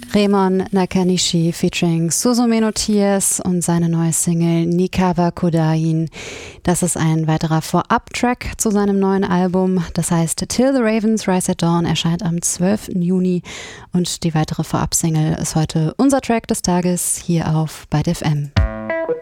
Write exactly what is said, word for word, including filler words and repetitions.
Remon Nakanishi featuring Susume no Tears und seine neue Single Nikawa Kodain. Das ist ein weiterer Vorab-Track zu seinem neuen Album. Das heißt Till the Ravens Rise at Dawn erscheint am zwölften Juni und die weitere Vorab-Single ist heute unser Track des Tages hier auf Byte F M.